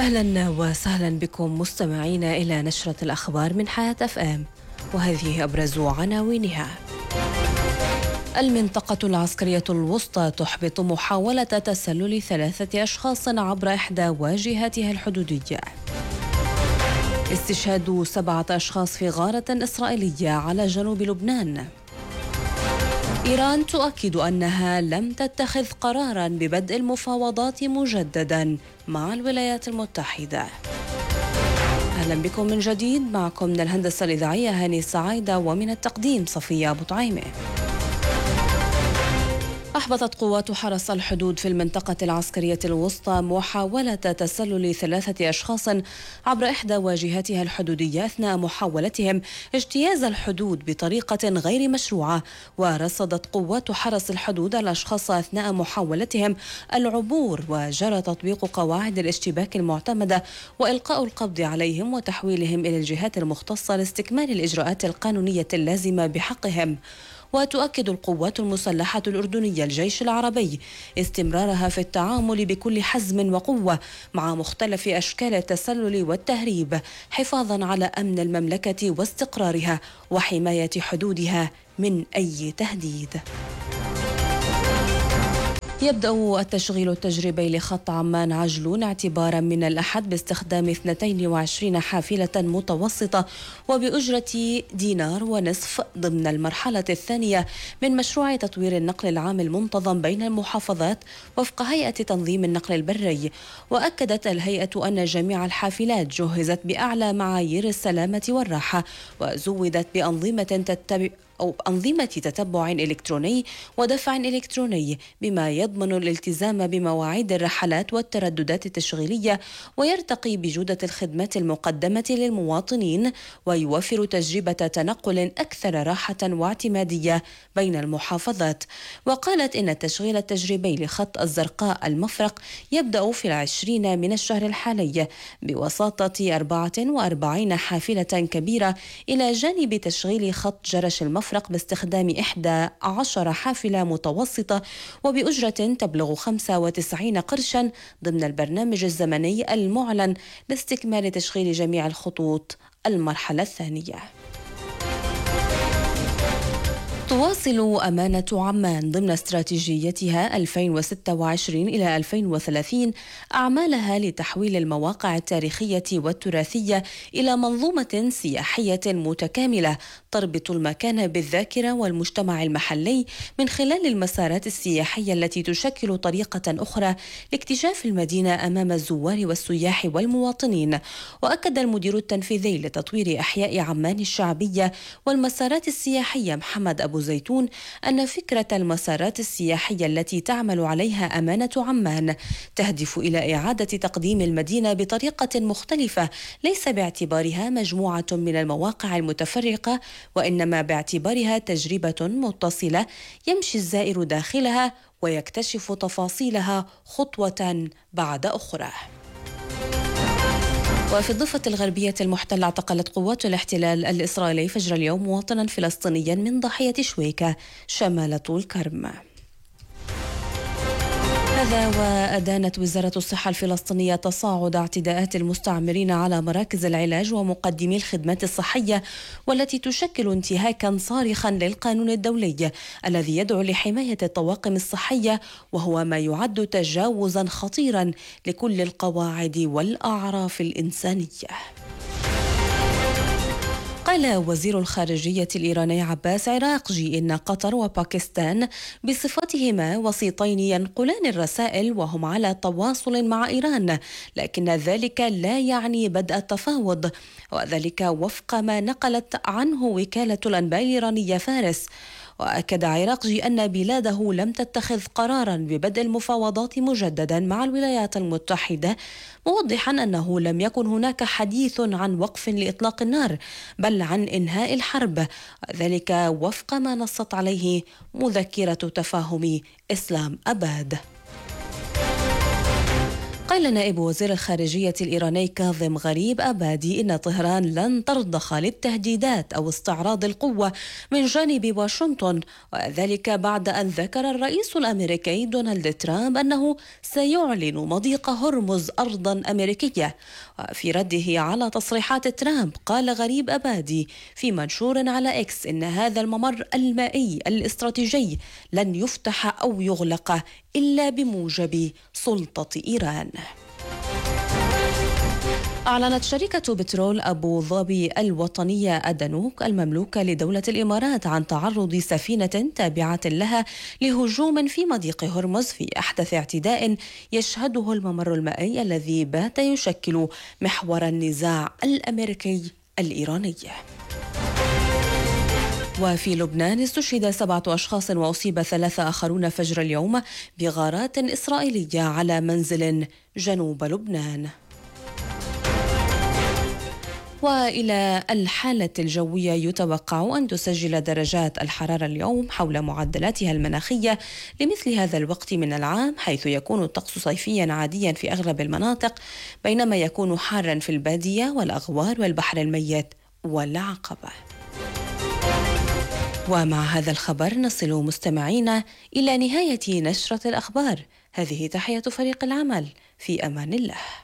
أهلا وسهلا بكم مستمعين إلى نشرة الأخبار من حياة اف ام، وهذه أبرز عناوينها. المنطقة العسكرية الوسطى تحبط محاولة تسلل 3 أشخاص عبر إحدى واجهاتها الحدودية. استشهاد 7 أشخاص في غارة إسرائيلية على جنوب لبنان. إيران تؤكد أنها لم تتخذ قراراً ببدء المفاوضات مجدداً مع الولايات المتحدة. أهلا بكم من جديد، معكم من الهندسة الإذاعية هاني السعيدة، ومن التقديم صفية أبو طعيمة. أحبطت قوات حرس الحدود في المنطقة العسكرية الوسطى محاولة تسلل 3 أشخاص عبر إحدى واجهاتها الحدودية أثناء محاولتهم اجتياز الحدود بطريقة غير مشروعة. ورصدت قوات حرس الحدود الأشخاص أثناء محاولتهم العبور، وجرى تطبيق قواعد الاشتباك المعتمدة وإلقاء القبض عليهم وتحويلهم إلى الجهات المختصة لاستكمال الإجراءات القانونية اللازمة بحقهم. وتؤكد القوات المسلحة الأردنية الجيش العربي استمرارها في التعامل بكل حزم وقوة مع مختلف أشكال التسلل والتهريب، حفاظا على أمن المملكة واستقرارها وحماية حدودها من أي تهديد. يبدأ التشغيل التجريبي لخط عمان عجلون اعتبارا من الأحد باستخدام 22 حافلة متوسطة وبأجرة دينار ونصف ضمن المرحلة الثانية من مشروع تطوير النقل العام المنتظم بين المحافظات وفق هيئة تنظيم النقل البري. وأكدت الهيئة أن جميع الحافلات جهزت بأعلى معايير السلامة والراحة، وزودت أنظمة تتبع إلكتروني ودفع إلكتروني، بما يضمن الالتزام بمواعيد الرحلات والترددات التشغيلية، ويرتقي بجودة الخدمات المقدمة للمواطنين، ويوفر تجربة تنقل أكثر راحة واعتمادية بين المحافظات. وقالت إن التشغيل التجريبي لخط الزرقاء المفرق يبدأ في 20 من الشهر الحالي بوساطة 44 حافلة كبيرة، إلى جانب تشغيل خط جرش المفرق باستخدام 11 حافلة متوسطة وبأجرة تبلغ 95 قرشا ضمن البرنامج الزمني المعلن لاستكمال تشغيل جميع الخطوط المرحلة الثانية. تواصل أمانة عمان ضمن استراتيجيتها 2026 إلى 2030 أعمالها لتحويل المواقع التاريخية والتراثية إلى منظومة سياحية متكاملة تربط المكان بالذاكرة والمجتمع المحلي من خلال المسارات السياحية التي تشكل طريقة أخرى لاكتشاف المدينة أمام الزوار والسياح والمواطنين. وأكد المدير التنفيذي لتطوير أحياء عمان الشعبية والمسارات السياحية محمد أبو زيتون أن فكرة المسارات السياحية التي تعمل عليها أمانة عمان تهدف إلى إعادة تقديم المدينة بطريقة مختلفة، ليس باعتبارها مجموعة من المواقع المتفرقة، وإنما باعتبارها تجربة متصلة يمشي الزائر داخلها ويكتشف تفاصيلها خطوة بعد أخرى. وفي الضفة الغربية المحتلة اعتقلت قوات الاحتلال الإسرائيلي فجر اليوم مواطنا فلسطينيا من ضاحية شويكة شمال طول كرم. هذا وأدانت وزارة الصحة الفلسطينية تصاعد اعتداءات المستعمرين على مراكز العلاج ومقدمي الخدمات الصحية، والتي تشكل انتهاكا صارخا للقانون الدولي الذي يدعو لحماية الطواقم الصحية، وهو ما يعد تجاوزا خطيرا لكل القواعد والأعراف الإنسانية. قال وزير الخارجية الإيراني عباس عراقجي إن قطر وباكستان بصفتهما وسيطين ينقلان الرسائل وهم على تواصل مع إيران، لكن ذلك لا يعني بدء التفاوض، وذلك وفق ما نقلت عنه وكالة الأنباء الإيرانية فارس. وأكد عراقجي أن بلاده لم تتخذ قرارا ببدء المفاوضات مجددا مع الولايات المتحدة، موضحا أنه لم يكن هناك حديث عن وقف لإطلاق النار، بل عن إنهاء الحرب، ذلك وفق ما نصت عليه مذكرة تفاهم إسلام أباد. وقال نائب وزير الخارجية الإيراني كاظم غريب أبادي إن طهران لن ترضخ للتهديدات أو استعراض القوة من جانب واشنطن، وذلك بعد أن ذكر الرئيس الأمريكي دونالد ترامب أنه سيعلن مضيق هرمز أرضا أمريكية. وفي رده على تصريحات ترامب قال غريب أبادي في منشور على إكس إن هذا الممر المائي الاستراتيجي لن يفتح أو يغلق إلا بموجب سلطة إيران. أعلنت شركة بترول أبو ظبي الوطنية أدنوك المملوكة لدولة الإمارات عن تعرض سفينة تابعة لها لهجوم في مضيق هرمز في أحدث اعتداء يشهده الممر المائي الذي بات يشكل محور النزاع الأمريكي الإيراني. وفي لبنان استشهد 7 أشخاص وأصيب 3 آخرون فجر اليوم بغارات إسرائيلية على منزل جنوب لبنان. وإلى الحالة الجوية، يتوقع أن تسجل درجات الحرارة اليوم حول معدلاتها المناخية لمثل هذا الوقت من العام، حيث يكون الطقس صيفيا عاديا في أغلب المناطق، بينما يكون حارا في البادية والأغوار والبحر الميت والعقبة. ومع هذا الخبر نصل مستمعينا إلى نهاية نشرة الأخبار. هذه تحية فريق العمل، في أمان الله.